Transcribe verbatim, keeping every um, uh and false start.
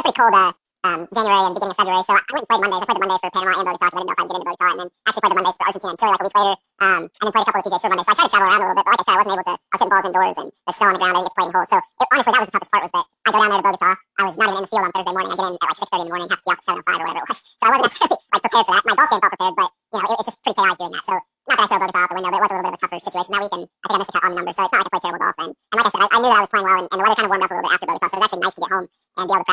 pretty cold uh, um, January and beginning of February, so I went and played Mondays. I played the Monday for Panama and Bogota because I didn't know if I'd get into Bogota, and then actually played the Mondays for Argentina and Chile like a week later, um, and then played a couple of P G A Tour Mondays. So I tried to travel around a little bit, but like I said, I wasn't able to. I was hitting balls indoors, and they're still on the ground. I didn't get to play in holes. So it, honestly, that was the toughest part. Was that I go down there to Bogota. I was not even in the field on Thursday morning. I get in at like six thirty in the morning, have to be out at seven o five or whatever it was. So I wasn't necessarily like prepared for that. My golf game felt prepared, but you know, it, it's just pretty chaotic doing that. So not that I throw Bogota out the window, but it was a little bit of a tougher situation that week, and I think I missed the cut on the number. So it's not like I played terrible golf. And, and like I said, I, I knew that I was playing well, and, and the weather kind of warmed up a little bit after Bogota, so it was actually nice to get home and be able to practice